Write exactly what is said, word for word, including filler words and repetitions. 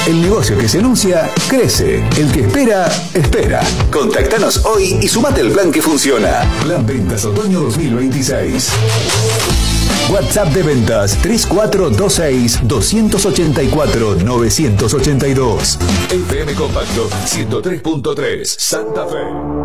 El negocio que se anuncia, crece. El que espera, espera. Contactanos hoy y sumate al plan que funciona. Plan Ventas Otoño dos mil veintiséis. WhatsApp de ventas tres cuatro dos seis, dos ocho cuatro, nueve ocho dos. F M Compacto ciento tres punto tres Santa Fe.